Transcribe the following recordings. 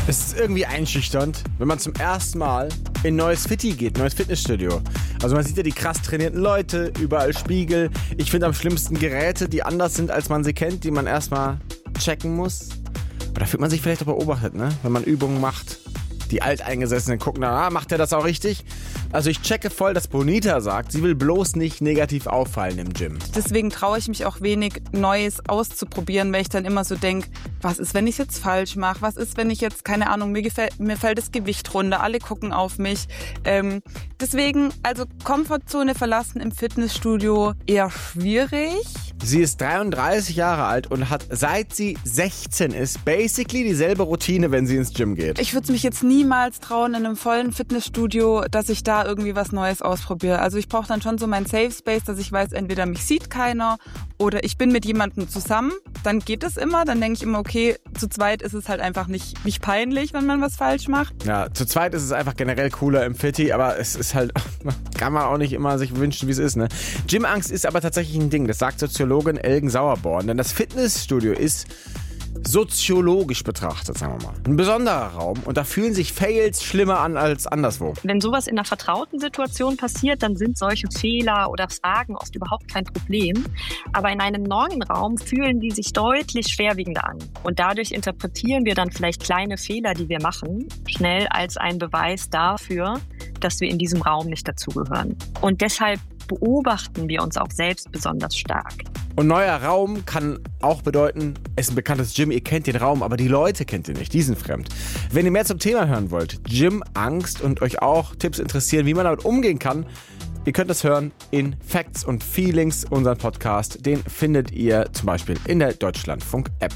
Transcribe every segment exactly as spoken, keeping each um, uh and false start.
Es ist irgendwie einschüchternd, wenn man zum ersten Mal in ein neues Fitti geht, ein neues Fitnessstudio. Also man sieht ja die krass trainierten Leute, überall Spiegel. Ich finde am schlimmsten Geräte, die anders sind, als man sie kennt, die man erstmal checken muss. Aber da fühlt man sich vielleicht auch beobachtet, ne? Wenn man Übungen macht. Die Alteingesessenen gucken dann, ah, macht der das auch richtig? Also ich checke voll, dass Bonita sagt, sie will bloß nicht negativ auffallen im Gym. Deswegen traue ich mich auch wenig, Neues auszuprobieren, weil ich dann immer so denke, was ist, wenn ich es jetzt falsch mache? Was ist, wenn ich jetzt, keine Ahnung, mir, gefällt, mir fällt das Gewicht runter, alle gucken auf mich. Ähm, deswegen, also Komfortzone verlassen im Fitnessstudio eher schwierig. Sie ist dreiunddreißig Jahre alt und hat, seit sie sechzehn ist, basically dieselbe Routine, wenn sie ins Gym geht. Ich würde mich jetzt niemals trauen in einem vollen Fitnessstudio, dass ich da irgendwie was Neues ausprobiere. Also ich brauche dann schon so meinen Safe Space, dass ich weiß, entweder mich sieht keiner oder ich bin mit jemandem zusammen. Dann geht es immer. Dann denke ich immer, okay, zu zweit ist es halt einfach nicht, nicht peinlich, wenn man was falsch macht. Ja, zu zweit ist es einfach generell cooler im Fitti, aber es ist halt, kann man auch nicht immer sich wünschen, wie es ist, ne? Gymangst ist aber tatsächlich ein Ding, das sagt Soziologin Elgen Sauerborn, denn das Fitnessstudio ist soziologisch betrachtet, sagen wir mal, ein besonderer Raum und da fühlen sich Fails schlimmer an als anderswo. Wenn sowas in einer vertrauten Situation passiert, dann sind solche Fehler oder Fragen oft überhaupt kein Problem. Aber in einem neuen Raum fühlen die sich deutlich schwerwiegender an. Und dadurch interpretieren wir dann vielleicht kleine Fehler, die wir machen, schnell als einen Beweis dafür, dass wir in diesem Raum nicht dazugehören. Und deshalb beobachten wir uns auch selbst besonders stark. Und neuer Raum kann auch bedeuten, es ist ein bekanntes Gym, ihr kennt den Raum, aber die Leute kennt ihr nicht, die sind fremd. Wenn ihr mehr zum Thema hören wollt, Gym-Angst und euch auch Tipps interessieren, wie man damit umgehen kann, ihr könnt das hören in Facts und Feelings, unseren Podcast. Den findet ihr zum Beispiel in der Deutschlandfunk-App.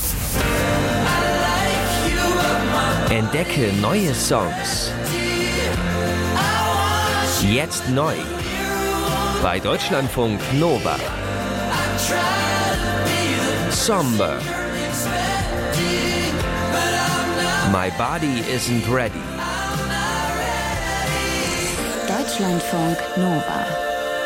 Entdecke neue Songs. Jetzt neu. Bei Deutschlandfunk Nova. Somber. My Body Isn't Ready. Deutschlandfunk Nova.